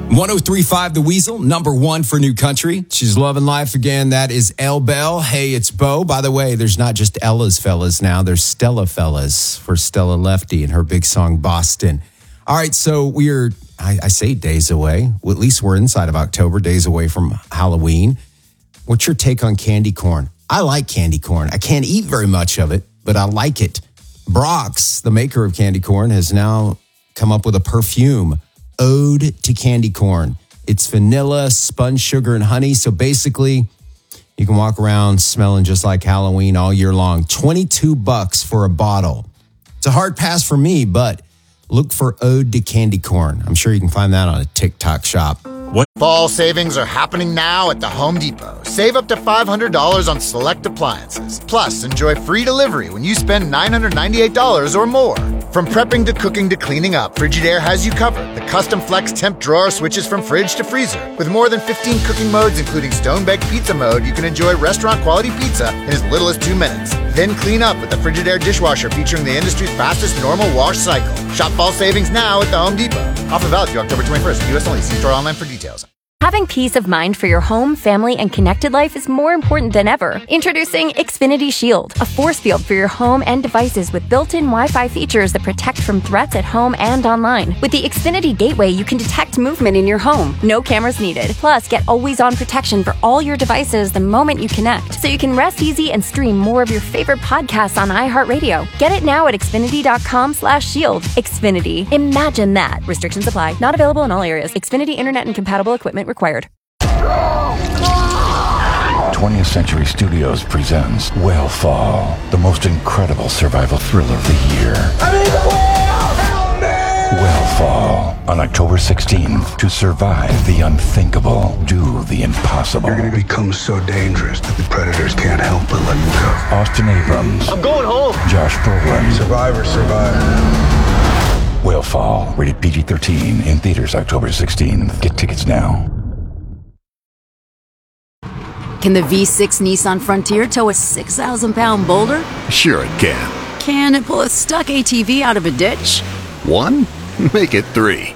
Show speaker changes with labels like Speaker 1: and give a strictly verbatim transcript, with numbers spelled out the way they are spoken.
Speaker 1: one oh three point five The Weasel, number one for New Country. She's loving life again. That is Elle Bell. Hey, it's Bo. By the way, there's not just Ella's fellas now. There's Stella fellas for Stella Lefty and her big song, Boston. All right, so we are, I, I say days away. Well, at least we're inside of October, days away from Halloween. What's your take on candy corn? I like candy corn. I can't eat very much of it, but I like it. Brock's, the maker of candy corn, has now come up with a perfume. Ode to Candy Corn. It's vanilla, spun sugar, and honey. So basically, you can walk around smelling just like Halloween all year long. twenty-two bucks for a bottle. It's a hard pass for me, but look for Ode to Candy Corn. I'm sure you can find that on a TikTok shop.
Speaker 2: What fall savings are happening now at the Home Depot. Save up to five hundred dollars on select appliances. Plus, enjoy free delivery when you spend nine hundred ninety-eight dollars or more. From prepping to cooking to cleaning up, Frigidaire has you covered. The custom flex temp drawer switches from fridge to freezer. With more than fifteen cooking modes, including stone-baked pizza mode, you can enjoy restaurant-quality pizza in as little as two minutes. Then clean up with the Frigidaire dishwasher featuring the industry's fastest normal wash cycle. Shop fall savings now at the Home Depot. Offer valid through October twenty-first. U S only. See store online for details.
Speaker 3: Having peace of mind for your home, family, and connected life is more important than ever. Introducing Xfinity Shield, a force field for your home and devices with built-in Wi-Fi features that protect from threats at home and online. With the Xfinity Gateway, you can detect movement in your home. No cameras needed. Plus, get always-on protection for all your devices the moment you connect, so you can rest easy and stream more of your favorite podcasts on iHeartRadio. Get it now at Xfinity.com slash shield. Xfinity. Imagine that. Restrictions apply. Not available in all areas. Xfinity Internet and compatible equipment required.
Speaker 4: twentieth Century Studios presents Whale the most incredible survival thriller of the year.
Speaker 5: I mean, the whale! Help me!
Speaker 4: Whale on October sixteenth. To survive the unthinkable, do the impossible.
Speaker 6: You're going to become so dangerous that the predators can't help but let you go.
Speaker 4: Austin Abrams.
Speaker 5: I'm going home.
Speaker 4: Josh Brolin.
Speaker 6: Survivor, survivor.
Speaker 4: Whale rated P G thirteen, in theaters October sixteenth. Get tickets now.
Speaker 7: Can the V six Nissan Frontier tow a six thousand pound boulder?
Speaker 8: Sure it can.
Speaker 7: Can it pull a stuck A T V out of a ditch?
Speaker 8: One? Make it three.